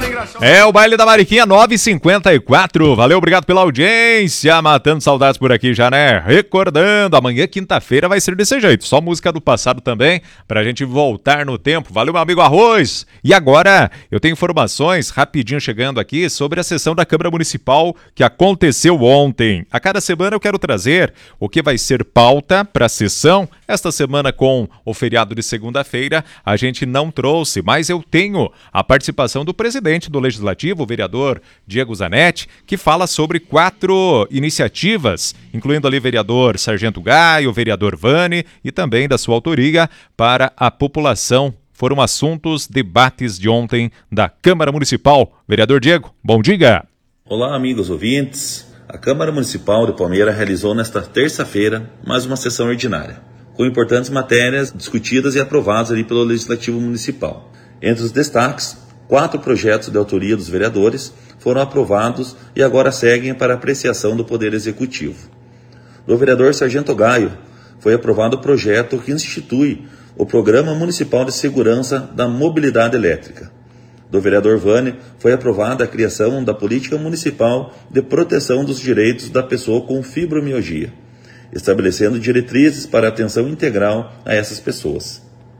É o baile da Mariquinha 9h54. Valeu, obrigado pela audiência. Matando saudades por aqui já, né? Recordando, amanhã, quinta-feira, vai ser desse jeito. Só música do passado também, pra gente voltar no tempo. Valeu, meu amigo Arroz. E agora, eu tenho informações rapidinho chegando aqui sobre a sessão da Câmara Municipal que aconteceu ontem. A cada semana eu quero trazer o que vai ser pauta para a sessão. Esta semana, com o feriado de segunda-feira, a gente não trouxe, mas eu tenho a participação do presidente do Legislativo, o vereador Diego Zanetti, que fala sobre 4 iniciativas, incluindo ali o vereador Sargento Gaio, o vereador Vani e também da sua autoria para a população. Foram assuntos, debates de ontem da Câmara Municipal. Vereador Diego, bom dia. Olá, amigos ouvintes. A Câmara Municipal de Palmeira realizou nesta terça-feira mais uma sessão ordinária, com importantes matérias discutidas e aprovadas ali pelo Legislativo Municipal. Entre os destaques, 4 projetos de autoria dos vereadores foram aprovados e agora seguem para apreciação do Poder Executivo. Do vereador Sargento Gaio, foi aprovado o projeto que institui o Programa Municipal de Segurança da Mobilidade Elétrica. Do vereador Vani, foi aprovada a criação da Política Municipal de Proteção dos Direitos da Pessoa com Fibromialgia, estabelecendo diretrizes para atenção integral a essas pessoas.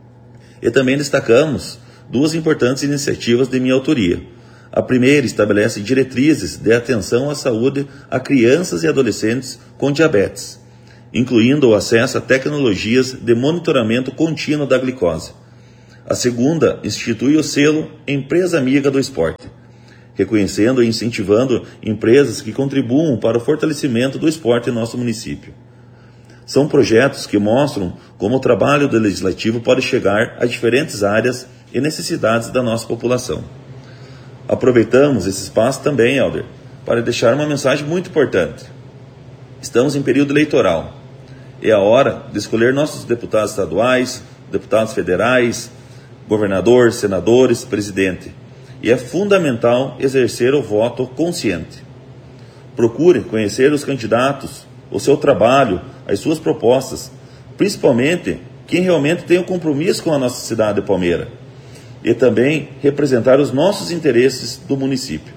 E também destacamos 2 importantes iniciativas de minha autoria. A primeira estabelece diretrizes de atenção à saúde a crianças e adolescentes com diabetes, incluindo o acesso a tecnologias de monitoramento contínuo da glicose. A segunda institui o selo Empresa Amiga do Esporte, reconhecendo e incentivando empresas que contribuam para o fortalecimento do esporte em nosso município. São projetos que mostram como o trabalho do Legislativo pode chegar a diferentes áreas e necessidades da nossa população. Aproveitamos esse espaço também, Helder, para deixar uma mensagem muito importante. Estamos em período eleitoral. É a hora de escolher nossos deputados estaduais, deputados federais, governador, senadores, presidente. E é fundamental exercer o voto consciente. Procure conhecer os candidatos, o seu trabalho, as suas propostas, principalmente quem realmente tem um compromisso com a nossa cidade de Palmeira, e também representar os nossos interesses do município.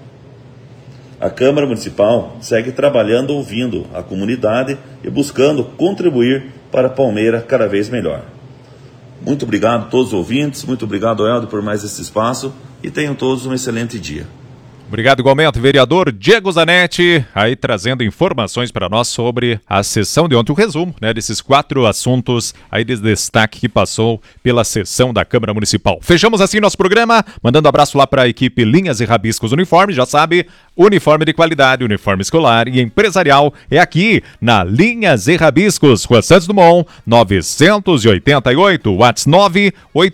A Câmara Municipal segue trabalhando, ouvindo a comunidade e buscando contribuir para Palmeira cada vez melhor. Muito obrigado a todos os ouvintes, muito obrigado, Helder, por mais esse espaço e tenham todos um excelente dia. Obrigado igualmente, vereador Diego Zanetti, aí trazendo informações para nós sobre a sessão de ontem, o resumo, né, desses 4 assuntos aí de destaque que passou pela sessão da Câmara Municipal. Fechamos assim nosso programa, mandando abraço lá para a equipe Linhas e Rabiscos Uniformes, já sabe, uniforme de qualidade, uniforme escolar e empresarial é aqui na Linhas e Rabiscos, Rua Santos Dumont, 988, WhatsApp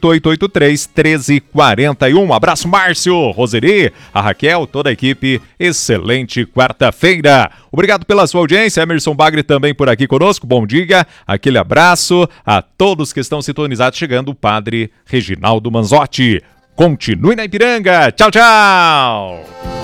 98883-1341. Abraço, Márcio, Roseri, a Raquel, toda a equipe, excelente quarta-feira. Obrigado pela sua audiência, Emerson Bagre também por aqui conosco, bom dia, aquele abraço a todos que estão sintonizados, chegando o padre Reginaldo Manzotti. Continue na Ipiranga, tchau, tchau!